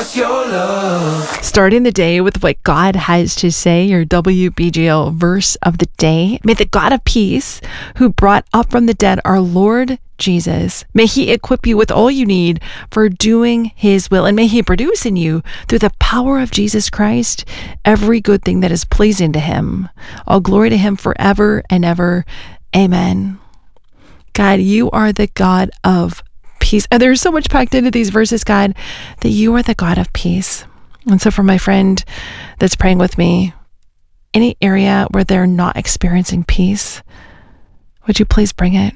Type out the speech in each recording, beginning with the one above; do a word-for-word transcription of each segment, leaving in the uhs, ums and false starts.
us your love. Starting the day with what God has to say, your W B G L verse of the day. May the God of peace, who brought up from the dead our Lord Jesus, may he equip you with all you need for doing his will, and may he produce in you, through the power of Jesus Christ, every good thing that is pleasing to him. All glory to him forever and ever. Amen. God, you are the God of peace. And there's so much packed into these verses, God, that you are the God of peace. And so for my friend that's praying with me, any area where they're not experiencing peace, would you please bring it?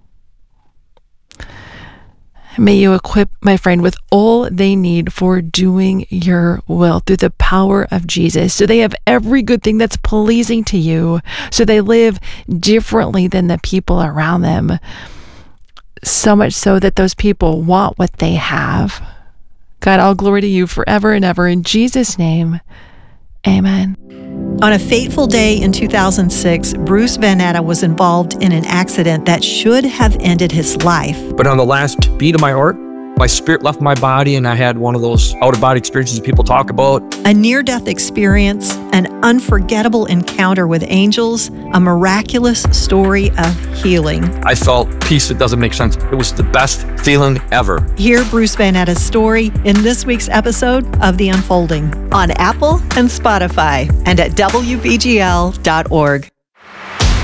May you equip my friend with all they need for doing your will through the power of Jesus, so they have every good thing that's pleasing to you, so they live differently than the people around them, so much so that those people want what they have. God, all glory to you forever and ever. In Jesus' name, amen. On a fateful day in two thousand six, Bruce Van Natta was involved in an accident that should have ended his life. But on the last beat of my heart, my spirit left my body, and I had one of those out-of-body experiences that people talk about. A near-death experience, an unforgettable encounter with angels, a miraculous story of healing. I felt peace that doesn't make sense. It was the best feeling ever. Hear Bruce Van Natta's story in this week's episode of The Unfolding on Apple and Spotify and at W B G L dot org.